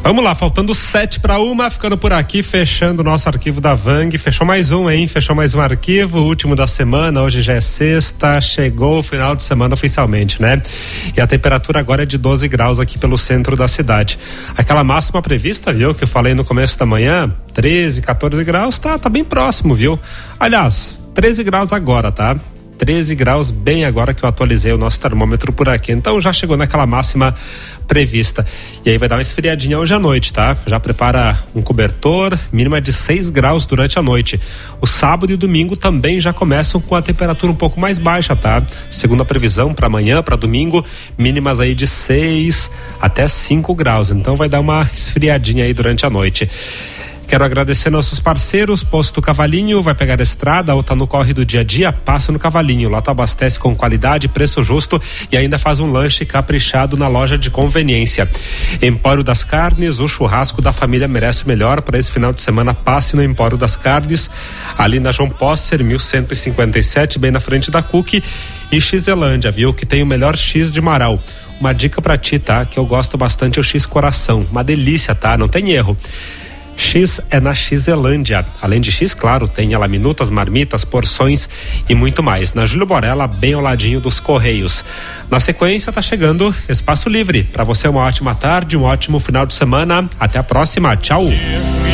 Vamos lá, faltando 7:01, ficando por aqui, fechando o nosso arquivo da Vang. Fechou mais um, hein? Fechou mais um arquivo, último da semana. Hoje já é sexta, chegou o final de semana oficialmente, né? E a temperatura agora é de 12 graus aqui pelo centro da cidade. Aquela máxima prevista, viu? Que eu falei no começo da manhã, 13, 14 graus, tá bem próximo, viu? Aliás, 13 graus agora, tá? 13 graus bem agora que eu atualizei o nosso termômetro por aqui. Então já chegou naquela máxima prevista. E aí vai dar uma esfriadinha hoje à noite, tá? Já prepara um cobertor, mínima de 6 graus durante a noite. O sábado e o domingo também já começam com a temperatura um pouco mais baixa, tá? Segundo a previsão para amanhã, para domingo, mínimas aí de 6 até 5 graus. Então vai dar uma esfriadinha aí durante a noite. Quero agradecer nossos parceiros, Posto Cavalinho, vai pegar a estrada ou tá no corre do dia a dia, passa no Cavalinho, lá tu abastece com qualidade, preço justo e ainda faz um lanche caprichado na loja de conveniência. Empório das Carnes, o churrasco da família merece o melhor. Para esse final de semana, passe no Empório das Carnes, ali na João Posser, 1157, bem na frente da Cook, e Xelândia, viu, que tem o melhor X de Marau. Uma dica pra ti, tá, que eu gosto bastante, é o X Coração, uma delícia, tá, não tem erro. X é na Xelândia. Além de X, claro, tem ela minutas, marmitas, porções e muito mais. Na Júlio Borella, bem ao ladinho dos Correios. Na sequência, tá chegando Espaço Livre. Para você, uma ótima tarde, um ótimo final de semana. Até a próxima. Tchau.